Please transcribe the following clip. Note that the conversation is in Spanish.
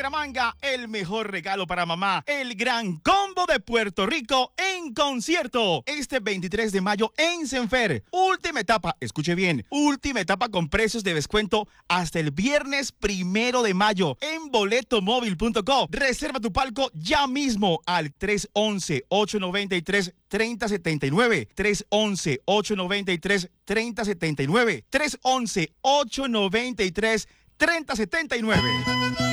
Bucaramanga, el mejor regalo para mamá. El gran combo de Puerto Rico en concierto. Este 23 de mayo en Senfer. Última etapa, escuche bien. Última etapa con precios de descuento hasta el viernes 1 de mayo en boletomóvil.co. Reserva tu palco ya mismo al 311-893-3079. 311-893-3079. 311-893-3079.